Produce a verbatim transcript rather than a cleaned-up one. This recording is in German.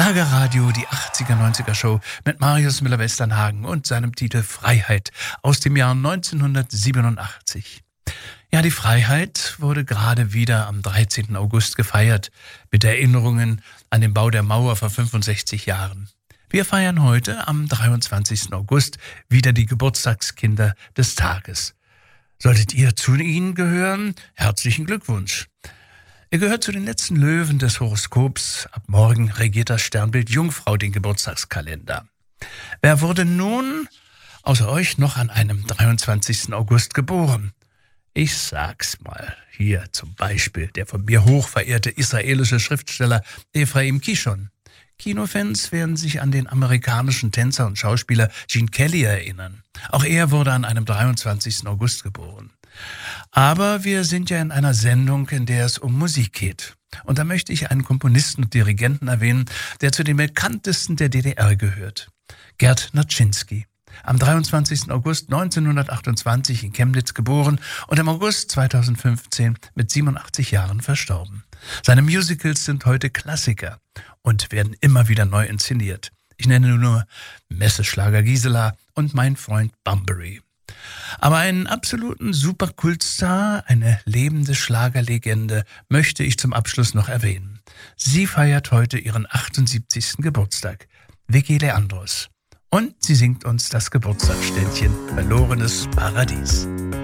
Schlagerradio, die achtziger, neunziger Show mit Marius Müller-Westernhagen und seinem Titel Freiheit aus dem Jahr neunzehnhundertsiebenundachtzig. Ja, die Freiheit wurde gerade wieder am dreizehnten August gefeiert, mit Erinnerungen an den Bau der Mauer vor fünfundsechzig Jahren. Wir feiern heute am dreiundzwanzigsten August wieder die Geburtstagskinder des Tages. Solltet ihr zu ihnen gehören? Herzlichen Glückwunsch. Ihr gehört zu den letzten Löwen des Horoskops. Ab morgen regiert das Sternbild Jungfrau den Geburtstagskalender. Wer wurde nun außer euch noch an einem dreiundzwanzigsten August geboren? Ich sag's mal. Hier zum Beispiel der von mir hochverehrte israelische Schriftsteller Ephraim Kishon. Kinofans werden sich an den amerikanischen Tänzer und Schauspieler Gene Kelly erinnern. Auch er wurde an einem dreiundzwanzigsten August geboren. Aber wir sind ja in einer Sendung, in der es um Musik geht. Und da möchte ich einen Komponisten und Dirigenten erwähnen, der zu den bekanntesten der D D R gehört. Gerd Naczynski. Am dreiundzwanzigsten August neunzehnhundertachtundzwanzig in Chemnitz geboren und im August zweitausendfünfzehn mit siebenundachtzig Jahren verstorben. Seine Musicals sind heute Klassiker und werden immer wieder neu inszeniert. Ich nenne nur Messeschlager Gisela und Mein Freund Bunbury. Aber einen absoluten Superkultstar, eine lebende Schlagerlegende, möchte ich zum Abschluss noch erwähnen. Sie feiert heute ihren achtundsiebzigsten Geburtstag, Vicky Leandros. Und sie singt uns das Geburtstagsständchen Verlorenes Paradies.